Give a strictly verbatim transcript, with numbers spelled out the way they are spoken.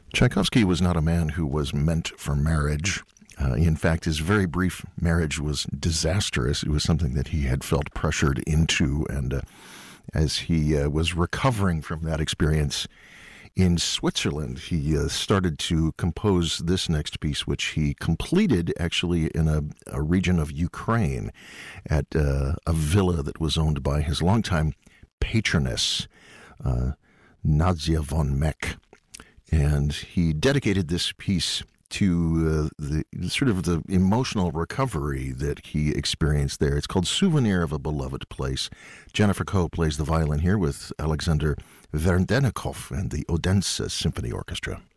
Tchaikovsky was not a man who was meant for marriage. Uh, in fact, his very brief marriage was disastrous. It was something that he had felt pressured into, and uh, as he uh, was recovering from that experience in Switzerland, he uh, started to compose this next piece, which he completed actually in a, a region of Ukraine at uh, a villa that was owned by his longtime patroness, uh, Nadia von Meck. And he dedicated this piece to uh, the sort of the emotional recovery that he experienced there. It's called Souvenir of a Beloved Place. Jennifer Coe plays the violin here with Alexander Verdenikov and the Odense Symphony Orchestra.